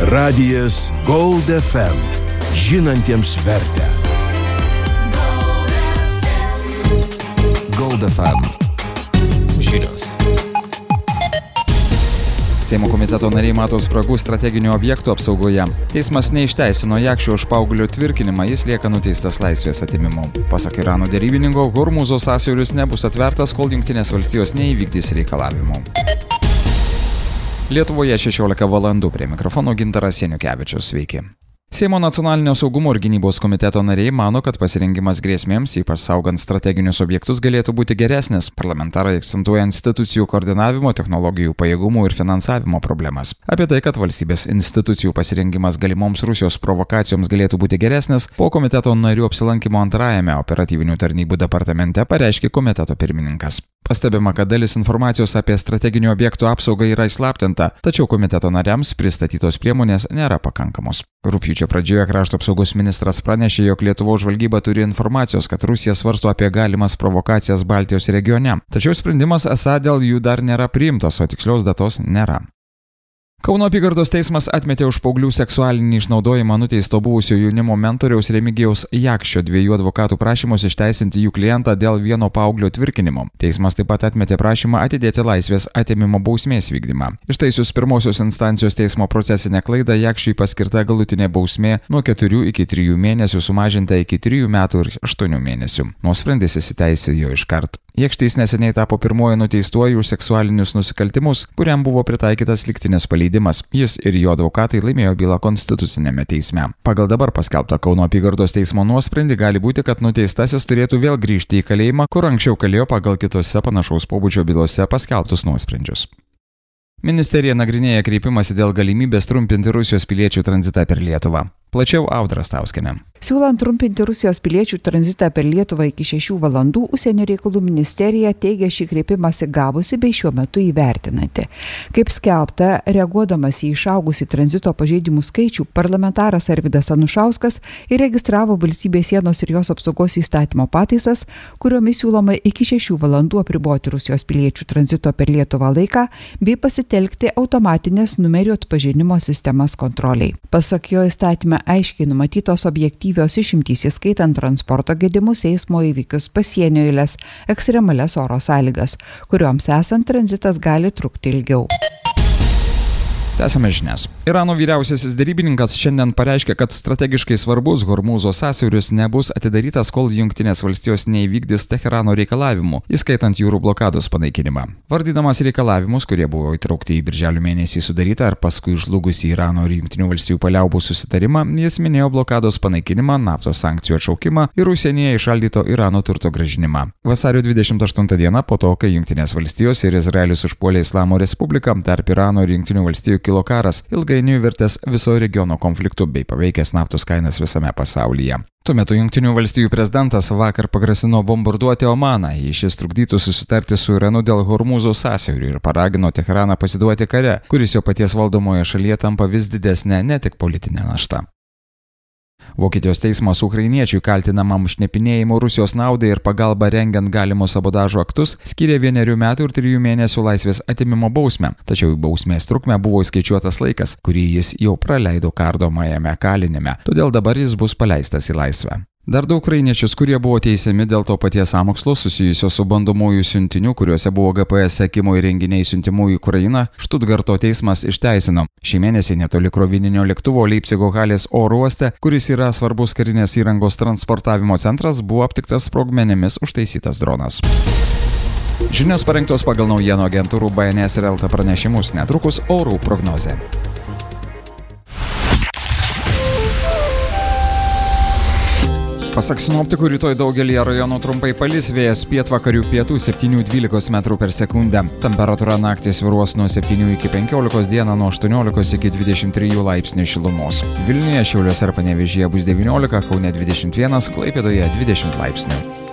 Radijas Gold FM. Žinantiems vertę. Gold FM. Žinios. Seimo komiteto nariai mato spragų strateginių objektų apsaugoje. Teismas neišteisino Jakšio už paauglio tvirkinimą, jis lieka nuteistas laisvės atėmimu. Pasak Irano derybininko, Hormūzo sąsiauris nebus atvertas, kol Jungtinės valstijos neįvykdys reikalavimų. Lietuvoje 16 valandų, prie mikrofono Gintaras Janiukevičius, sveiki. Seimo nacionalinio saugumo ir gynybos komiteto nariai mano, kad pasirengimas grėsmėms, ypač saugant strateginius objektus, galėtų būti geresnis. Parlamentarai akcentuoja institucijų koordinavimo, technologijų pajėgumų ir finansavimo problemas. Apie tai, kad valstybės institucijų pasirengimas galimoms Rusijos provokacijoms galėtų būti geresnis, po komiteto narių apsilankimo antrajame operatyvinių tarnybų departamente pareiškė komiteto pirmininkas. Pastebima, kad dalis informacijos apie strateginių objektų apsaugą yra įslaptinta, tačiau komiteto nariams pristatytos priemonės nėra pakankamos. Rugpjūčio pradžioje krašto apsaugos ministras pranešė, jog Lietuvos žvalgyba turi informacijos, kad Rusija svarsto apie galimas provokacijas Baltijos regione. Tačiau sprendimas esą dėl jų dar nėra priimtas, o tikslios datos nėra. Kauno apygardos teismas atmetė už paauglių seksualinį išnaudojimą nuteisto buvusio jaunimo mentoriaus Remigijaus Jakšio dviejų advokatų prašymus išteisinti jų klientą dėl vieno paauglio tvirkinimo. Teismas taip pat atmetė prašymą atidėti laisvės atėmimo bausmės vykdymą. Ištaisius pirmosios instancijos teismo procesinę klaidą, Jakšiui paskirta galutinė bausmė nuo 4 iki 3 mėnesių sumažinta iki 3 metų ir 8 mėnesių. Nuosprendis įsiteisėjo iškart. Jakštys neseniai tapo pirmuoju nuteistuoju už seksualinius nusikaltimus, kuriam buvo pritaikytas lygtinis paleidimas. Jis ir jo advokatai laimėjo bylą konstitucinėme teisme. Pagal dabar paskelbtą Kauno apygardos teismo nuosprendį gali būti, kad nuteistasis turėtų vėl grįžti į kalėjimą, kur anksčiau kalėjo pagal kitose panašaus pobūdžio bylose paskelbtus nuosprendžius. Ministerija nagrinėja kreipimąsi dėl galimybės trumpinti Rusijos piliečių tranzitą per Lietuvą. Plačiau Audra Stauskienė. Siūlant trumpinti Rusijos piliečių tranzitą per Lietuvą iki 6 valandų, Užsienio reikalų ministerija teigia šį kreipimąsi gavusi bei šiuo metu įvertinanti. Kaip skelbta, reaguodamas į išaugusį tranzito pažeidimų skaičių, parlamentaras Arvydas Anušauskas įregistravo Valstybės sienos ir jos apsaugos įstatymo pataisas, kuriomis siūloma iki 6 valandų apriboti Rusijos piliečių tranzito per Lietuvą laiką bei pasitelkti automatinės numerių atpažinimo sistemas kontroliai. Pasak jo įstatyme aiškiai numatytos objektyvios išimtys, įskaitant transporto gedimus, eismo įvykius, pasienio eiles, ekstremalias oro sąlygas, kurioms esant tranzitas gali trukti ilgiau. Tęsiame žinias. Irano vyriausiasis derybininkas šiandien pareiškė, kad strategiškai svarbus Hormūzo sąsiauris nebus atidarytas, kol Jungtinės valstijos neįvykdys Teherano reikalavimų, įskaitant jūrų blokados panaikinimą. Vardydamas reikalavimus, kurie buvo įtraukti į birželio mėnesį sudarytą ar paskui žlugusį Irano ir Jungtinių valstijų paliaubų susitarimą, jis minėjo blokados panaikinimą, naftos sankcijų atšaukimą ir užsienyje įšaldyto Irano turto grąžinimą. Vasario 28 dieną, po to, kai Jungtinės valstijos ir Izraelis užpuolė Islamo Respubliką, tarp Irano ir Jungtinių valstijų kilo karas, ilgainiui virtęs viso regiono konfliktu bei paveikęs naftos kainas visame pasaulyje. Tuo metu Jungtinių valstijų prezidentas vakar pagrasino bombarduoti Omaną, jei šis trukdytų susitarti su Iranu dėl Hormūzo sąsiaurio ir paragino Teheraną pasiduoti kare, kuris jo paties valdomoje šalyje tampa vis didesnė ne tik politinė našta. Vokietijos teismas ukrainiečiui kaltinamam šnipinėjimu Rusijos naudai ir pagalba rengiant galimus sabotažo aktus skyrė 1 metų ir 3 mėnesių laisvės atėmimo bausmę, tačiau į bausmės trukmę buvo įskaičiuotas laikas, kurį jis jau praleido kardomajame kalinime, todėl dabar jis bus paleistas į laisvę. Dar du ukrainiečius, kurie buvo teisiami dėl to paties sąmokslo susijusio su bandomųjų siuntinių, kuriuose buvo GPS sekimo įrenginiai siuntimų į Ukrainą, Štutgarto teismas išteisino. Šį mėnesį netoli krovininio lėktuvo Leipcigo Halės oro uoste, kuris yra svarbus karinės įrangos transportavimo centras, buvo aptiktas sprogmenimis užtaisytas dronas. Žinios parengtos pagal naujienų agentūrų BNS ir LT pranešimus, netrukus orų prognozė. Pasak sinoptikų, rytoj daugelį rajonų trumpai palis, vėjas pietvakarių pietų 7–12 metrų per sekundę. Temperatūra naktį svyruos nuo 7 iki 15, dieną nuo 18 iki 23 laipsnių šilumos. Vilniuje, Šiauliuose ir Panevėžyje bus 19, Kaune 21, Klaipėdoje 20 laipsnių.